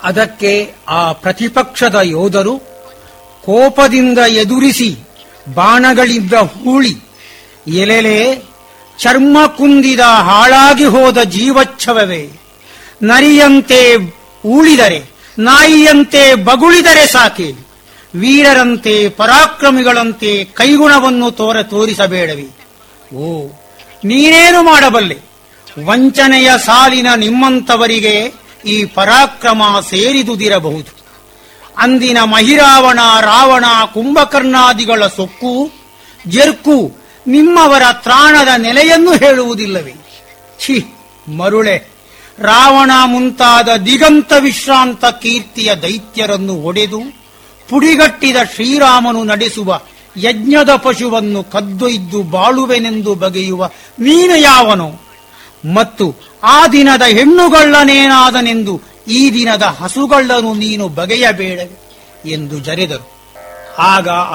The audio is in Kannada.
ಅದಕ್ಕೆ ಆ ಪ್ರತಿಪಕ್ಷದ ಯೋಧರು ಕೋಪದಿಂದ ಎದುರಿಸಿ ಬಾಣಗಳಿಂದ ಹೂಳಿ, ಎಲೆಲೆ ಚರ್ಮ ಕುಂದಿದ ಹಾಳಾಗಿ ಹೋದ ಜೀವಚ್ಛವವೇ, ನರಿಯಂತೆ ಊಳಿದರೆ ನಾಯಿಯಂತೆ ಬಗುಳಿದರೆ ಸಾಕೆ, ವೀರರಂತೆ ಪರಾಕ್ರಮಿಗಳಂತೆ ಕೈಗುಣವನ್ನು ತೋರಿಸಬೇಡವಿ. ಓ, ನೀನೇನು ಮಾಡಬಲ್ಲೆ? ವಂಚನೆಯ ಸಾಲಿನ ನಿಮ್ಮಂಥವರಿಗೆ ಈ ಪರಾಕ್ರಮ ಸೇರಿದುದಿರಬಹುದು. ಅಂದಿನ ಮಹಿರಾವಣ, ರಾವಣ, ಕುಂಭಕರ್ಣಾದಿಗಳ ಸೊಕ್ಕು ಜರ್ಕು ನಿಮ್ಮವರ ತ್ರಾಣದ ನೆಲೆಯನ್ನು ಹೇಳುವುದಿಲ್ಲವೇ? ಛಿ ಮರುಳೆ, ರಾವಣ ಮುಂತಾದ ದಿಗಂತ ವಿಶ್ರಾಂತ ಕೀರ್ತಿಯ ದೈತ್ಯರನ್ನು ಒಡೆದು ಪುಡಿಗಟ್ಟಿದ ಶ್ರೀರಾಮನು ನಡೆಸುವ ಯಜ್ಞದ ಪಶುವನ್ನು ಕದ್ದೊಯ್ದು ಬಾಳುವೆನೆಂದು ಬಗೆಯುವ ನೀನು ಯಾವನೋ? ಮತ್ತು ಆ ದಿನದ ಹೆಣ್ಣುಗಳ್ಳನೇನಾದನೆಂದು ಈ ದಿನದ ಹಸುಗಳ್ಳನು ನೀನು ಬಗೆಯಬೇಡವೆ ಎಂದು ಜರೆದರು. ಆಗ